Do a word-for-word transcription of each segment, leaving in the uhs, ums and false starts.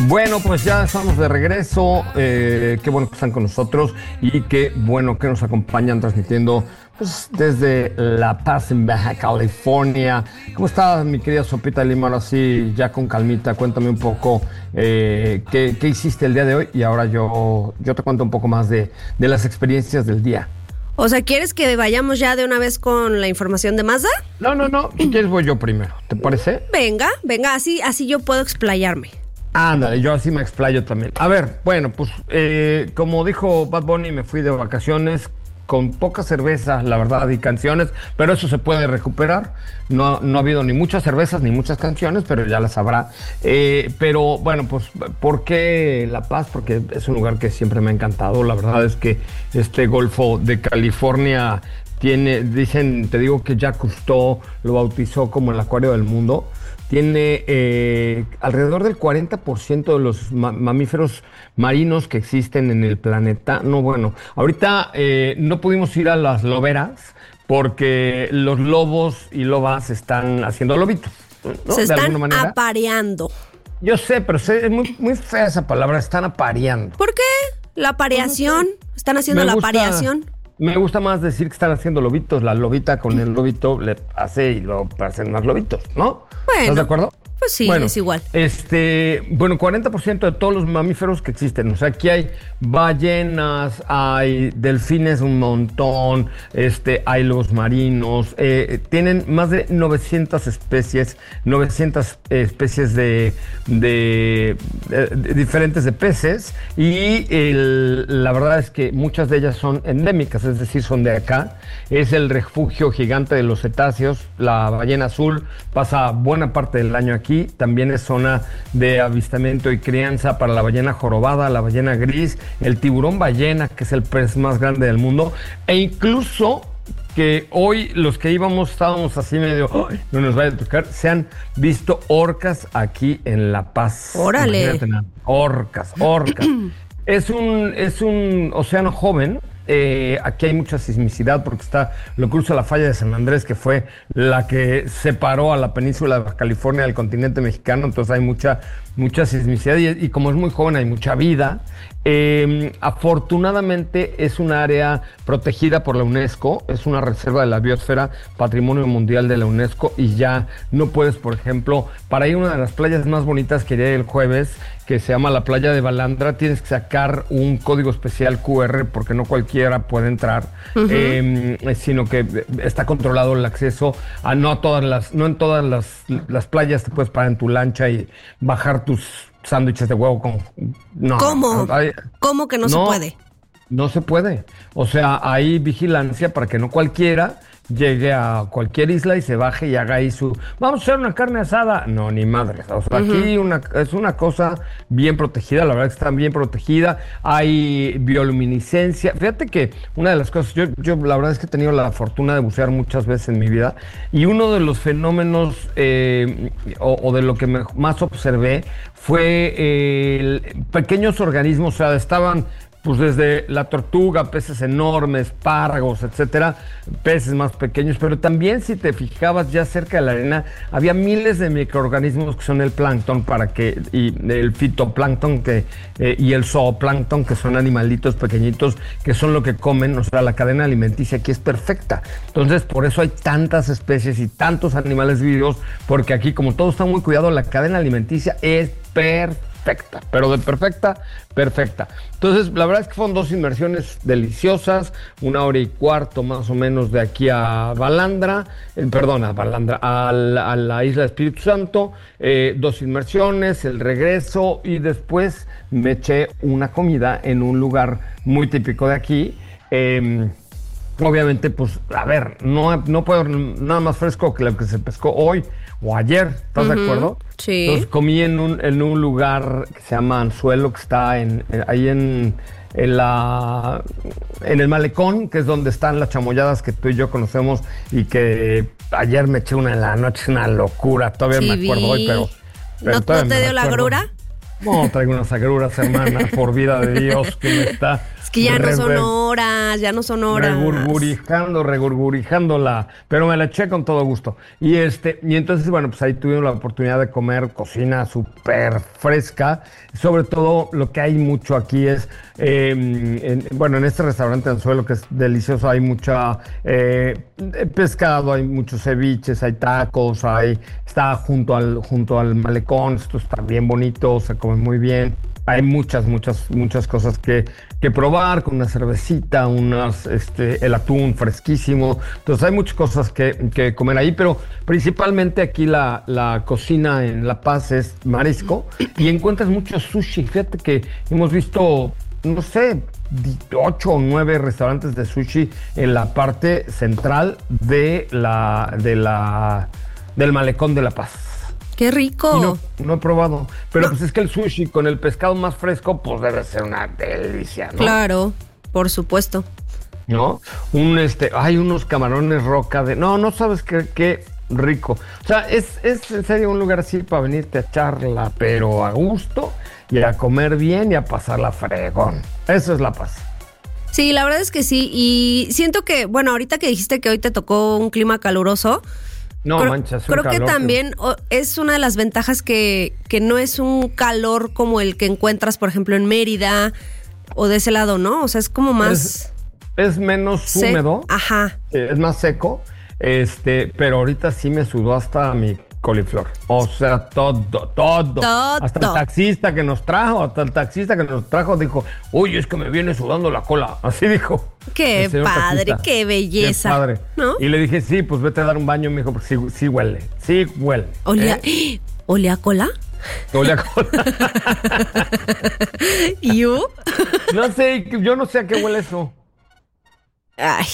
Bueno, pues ya estamos de regreso. Eh, qué bueno que están con nosotros y qué bueno que nos acompañan transmitiendo pues, desde La Paz, en Baja California. ¿Cómo está mi querida Sopita Lima? Ahora sí, ya con calmita, cuéntame un poco eh, qué, qué hiciste el día de hoy y ahora yo, yo te cuento un poco más de, de las experiencias del día. O sea, ¿quieres que vayamos ya de una vez con la información de Mazda? No, no, no. Si quieres voy yo primero. ¿Te parece? Venga, venga, así, así yo puedo explayarme. Ándale, yo así me explayo también. A ver, bueno, pues eh, como dijo Bad Bunny, me fui de vacaciones con poca cerveza, la verdad, y canciones, pero eso se puede recuperar. No, no ha habido ni muchas cervezas ni muchas canciones, pero ya las habrá. Eh, pero bueno, pues, ¿por qué La Paz? Porque es un lugar que siempre me ha encantado. La verdad es que este Golfo de California tiene, dicen, te digo que Jacques Cousteau lo bautizó como el acuario del mundo. Tiene eh, alrededor del cuarenta por ciento de los ma- mamíferos marinos que existen en el planeta. No, bueno, ahorita eh, no pudimos ir a las loberas porque los lobos y lobas están haciendo lobitos, ¿no? Se De están alguna manera. apareando. Yo sé, pero sé, es muy, muy fea esa palabra, están apareando. ¿Por qué? La apareación. Están haciendo Me la gusta- apareación. Me gusta más decir que están haciendo lobitos. La lobita con el lobito le hace y lo hacen más lobitos, ¿no? Bueno, ¿Estás de acuerdo? Pues sí, Bueno, es igual. Este, bueno, cuarenta por ciento de todos los mamíferos que existen. O sea, aquí hay ballenas, hay delfines un montón, este, hay lobos marinos, eh, tienen más de novecientas especies, novecientas especies de, de, de- de diferentes de peces y el- la verdad es que muchas de ellas son endémicas, es decir, son de acá. Es el refugio gigante de los cetáceos. La ballena azul pasa buena parte del año aquí. También es zona de avistamiento y crianza para la ballena jorobada, la ballena gris, el tiburón ballena, que es el pez más grande del mundo, e incluso que hoy los que íbamos estábamos así medio, "Ay, no nos vaya a tocar", se han visto orcas aquí en La Paz. Órale. Imagínate nada. Orcas, orcas. Es un, es un océano joven. Eh, aquí hay mucha sismicidad porque está, lo cruza la falla de San Andrés, que fue la que separó a la península de Baja California del continente mexicano. Entonces hay mucha, mucha sismicidad y, y como es muy joven hay mucha vida. Eh, afortunadamente es un área protegida por la UNESCO, es una reserva de la biosfera, patrimonio mundial de la UNESCO, y ya no puedes, por ejemplo, para ir a una de las playas más bonitas que iré el jueves, que se llama la playa de Balandra, tienes que sacar un código especial cu erre porque no cualquiera puede entrar, uh-huh. eh, sino que está controlado el acceso a no a todas las, no en todas las, las playas te puedes parar en tu lancha y bajar tus sándwiches de huevo con... No, ¿Cómo? Hay, ¿Cómo que no, no se puede? No se puede. O sea, hay vigilancia para que no cualquiera llegue a cualquier isla y se baje y haga ahí su... Vamos a hacer una carne asada. No, ni madre. O sea, uh-huh. Aquí una, es una cosa bien protegida. La verdad es que está bien protegida. Hay bioluminiscencia. Fíjate que una de las cosas... Yo, yo la verdad es que he tenido la fortuna de bucear muchas veces en mi vida. Y uno de los fenómenos eh, o, o de lo que me, más observé fue eh, el, pequeños organismos. O sea, estaban... pues desde la tortuga, peces enormes, páragos, etcétera, peces más pequeños, pero también si te fijabas ya cerca de la arena, había miles de microorganismos que son el plancton para que, y el fitoplancton que, eh, y el zooplancton, que son animalitos pequeñitos, que son lo que comen. O sea, la cadena alimenticia aquí es perfecta. Entonces, por eso hay tantas especies y tantos animales vivos, porque aquí, como todo está muy cuidado, la cadena alimenticia es perfecta. Perfecta, pero de perfecta, perfecta. Entonces, la verdad es que fueron dos inmersiones deliciosas, una hora y cuarto más o menos de aquí a Balandra, eh, perdón, a Balandra, a la, a la isla de Espíritu Santo, eh, dos inmersiones, el regreso y después me eché una comida en un lugar muy típico de aquí. Eh, obviamente, pues, a ver, no, no puedo nada más fresco que lo que se pescó hoy o ayer, ¿estás uh-huh. de acuerdo? Sí. Entonces comí en un, en un lugar que se llama Anzuelo, que está en, en, ahí en, en, la, en el malecón, que es donde están las chamoyadas que tú y yo conocemos y que ayer me eché una en la noche, una locura, todavía sí, me acuerdo vi. hoy, pero... pero ¿No, ¿no te dio la grura? No, traigo unas agruras, hermana, por vida de Dios, que me está... Es que ya no son horas, ya no son horas. Regurgurijando, regurgurijándola, pero me la eché con todo gusto. Y este, y entonces, bueno, pues ahí tuvimos la oportunidad de comer cocina súper fresca. Sobre todo, lo que hay mucho aquí es, eh, en, bueno, en este restaurante Anzuelo, que es delicioso, hay mucha eh, pescado, hay muchos ceviches, hay tacos, hay, está junto al, junto al malecón, esto está bien bonito, se come muy bien. Hay muchas, muchas, muchas cosas que, que probar, con una cervecita, unas, este, el atún fresquísimo. Entonces hay muchas cosas que, que comer ahí, pero principalmente aquí la, la cocina en La Paz es marisco y encuentras mucho sushi. Fíjate que hemos visto, no sé, ocho o nueve restaurantes de sushi en la parte central de la, de la, del malecón de La Paz. ¡Qué rico! No, no he probado. Pero no. Pues es que el sushi con el pescado más fresco, pues debe ser una delicia, ¿no? Claro, por supuesto. ¿No? Un este, hay unos camarones roca de. No, no sabes qué, qué rico. O sea, es, es en serio un lugar así para venirte a echarla, pero a gusto, y a comer bien y a pasarla fregón. Eso es La Paz. Sí, la verdad es que sí. Y siento que, bueno, ahorita que dijiste que hoy te tocó un clima caluroso. No, creo, manchas, creo que también que... es una de las ventajas que, que no es un calor como el que encuentras, por ejemplo, en Mérida o de ese lado, ¿no? O sea, es como más... Es, es menos se... húmedo. Ajá. Es más seco, este, pero ahorita sí me sudó hasta mi coliflor. O sea, todo, todo. Todo. Hasta el taxista que nos trajo, hasta el taxista que nos trajo dijo, uy, es que me viene sudando la cola. Así dijo. Qué padre, taxista. Qué belleza. Qué padre. ¿No? Y le dije, sí, pues vete a dar un baño, me dijo, porque sí, sí huele, sí huele. ¿Olía, ¿eh? ¿Olía a cola? Olía a cola. ¿Y yo? No sé, yo no sé a qué huele eso. Ay...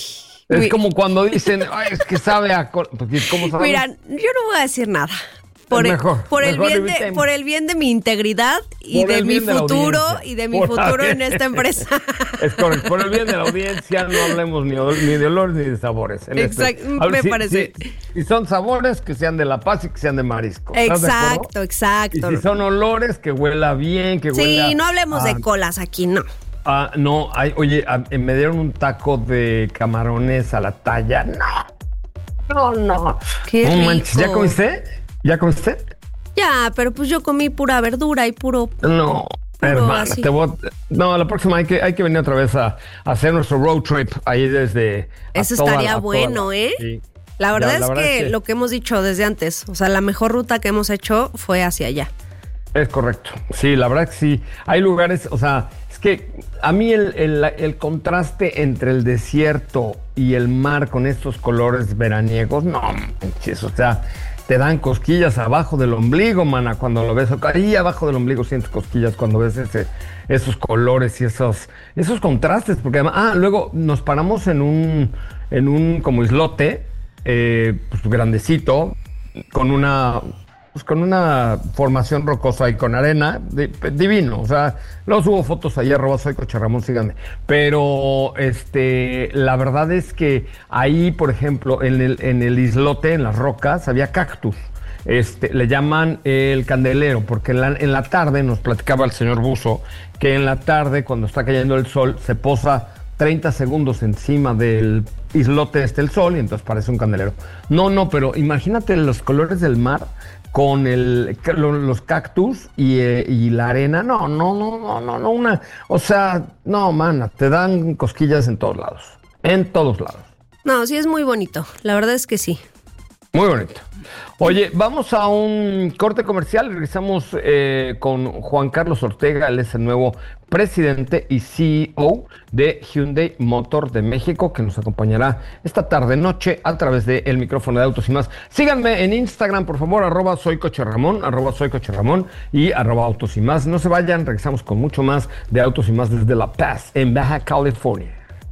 Es Mira. Como cuando dicen, ay, es que sabe a... ¿Cómo sabe? Mira, yo no voy a decir nada. Por, mejor, el, por, mejor el bien de, por el bien de mi integridad y por de mi futuro de y de mi por futuro en esta empresa. Es correcto. Por el bien de la audiencia no hablemos ni, ni de olores ni de sabores. Exacto, este. me si, parece. Si, si son sabores, que sean de La Paz y que sean de marisco. Exacto, exacto. Y si son olores, que huela bien, que sí, huela... Sí, no hablemos a, de colas aquí, no. Ah, no, hay, oye, a, me dieron un taco de camarones a la talla. No, no, no. Qué no rico. Manches. ¿Ya comiste? ¿Ya comiste? Ya, pero pues yo comí pura verdura y puro... No, puro hermana, así. Te voy a, no, la próxima hay que, hay que venir otra vez a, a hacer nuestro road trip ahí desde... Eso estaría toda, bueno, toda, ¿eh? Sí. La verdad, ya, la es, verdad que es que lo que hemos dicho desde antes, o sea, la mejor ruta que hemos hecho fue hacia allá. Es correcto, sí, la verdad que sí. Hay lugares, o sea, es que a mí el, el, el contraste entre el desierto y el mar con estos colores veraniegos, no manches, o sea, te dan cosquillas abajo del ombligo, mana, cuando lo ves. Ahí abajo del ombligo sientes cosquillas cuando ves ese, esos colores y esos, esos contrastes, porque además, ah, luego nos paramos en un, en un como islote, eh, pues grandecito, con una... Pues con una formación rocosa y con arena, de, divino. O sea, luego subo fotos ahí, arroba soy Coche Ramón, síganme. Pero este, la verdad es que ahí, por ejemplo, en el, en el islote, en las rocas, había cactus. Este, le llaman el candelero, porque en la, en la tarde, nos platicaba el señor Buzo, que en la tarde, cuando está cayendo el sol, se posa treinta segundos encima del islote este el sol y entonces parece un candelero. No, no, pero imagínate los colores del mar con el, los cactus y, eh, y la arena. No, no, no, no, no, no, una, o sea, no, mana, te dan cosquillas en todos lados, en todos lados. No, sí es muy bonito, la verdad es que sí. Muy bonito. Oye, vamos a un corte comercial. Regresamos eh, con Juan Carlos Ortega. Él es el nuevo presidente y C E O de Hyundai Motor de México, que nos acompañará esta tarde noche a través de el micrófono de Autos y Más. Síganme en Instagram, por favor, arroba soy Coche Ramón, arroba soy Coche Ramón y arroba Autos y Más. No se vayan, regresamos con mucho más de Autos y Más desde La Paz, en Baja California.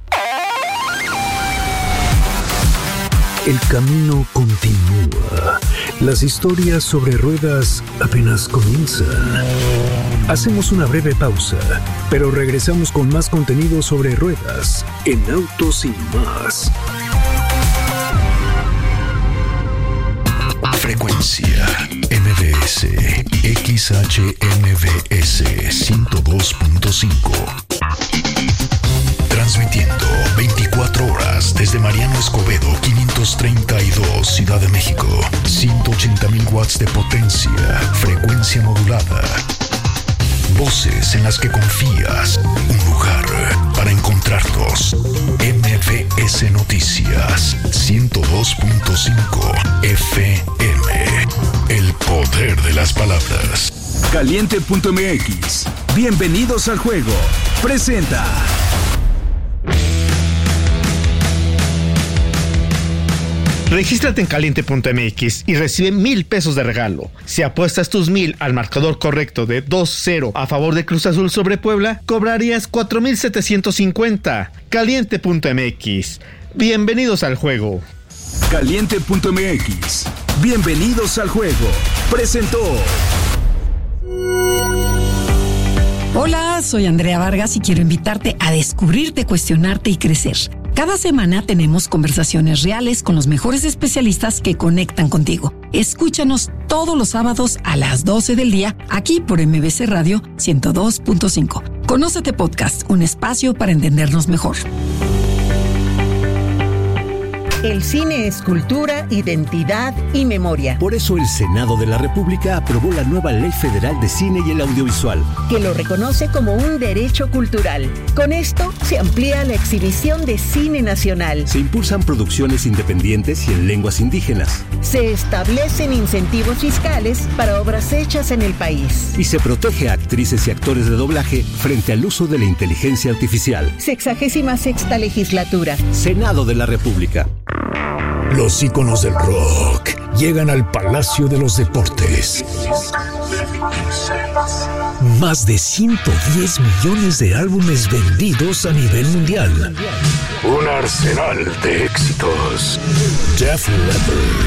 El camino continúa. Las historias sobre ruedas apenas comienzan. Hacemos una breve pausa, pero regresamos con más contenido sobre ruedas en Autos y Más. Frecuencia M B S, X H M V S ciento dos punto cinco. Transmitiendo veinticuatro horas desde Mariano Escobedo quinientos treinta y dos, Ciudad de México. ciento ochenta mil watts de potencia, frecuencia modulada. Voces en las que confías, un lugar para encontrarnos. M V S Noticias ciento dos punto cinco F M. El poder de las palabras. Caliente punto M X. Bienvenidos al juego. Presenta. Regístrate en caliente punto M X y recibe mil pesos de regalo. Si apuestas tus mil al marcador correcto de dos cero a favor de Cruz Azul sobre Puebla, cobrarías cuatro mil setecientos cincuenta. caliente punto M X. Bienvenidos al juego. Caliente punto M X. Bienvenidos al juego. Presentó. Hola, soy Andrea Vargas y quiero invitarte a descubrirte, cuestionarte y crecer. Cada semana tenemos conversaciones reales con los mejores especialistas que conectan contigo. Escúchanos todos los sábados a las doce del día, aquí por M B C Radio ciento dos punto cinco. Conócete Podcast, un espacio para entendernos mejor. El cine es cultura, identidad y memoria. Por eso el Senado de la República aprobó la nueva Ley Federal de Cine y el Audiovisual, que lo reconoce como un derecho cultural. Con esto se amplía la exhibición de cine nacional. Se impulsan producciones independientes y en lenguas indígenas. Se establecen incentivos fiscales para obras hechas en el país. Y se protege a actrices y actores de doblaje frente al uso de la inteligencia artificial. Sexagésima sexta legislatura. Senado de la República. Los íconos del rock llegan al Palacio de los Deportes. Más de ciento diez millones de álbumes vendidos a nivel mundial. Un arsenal de éxitos. Def Leppard,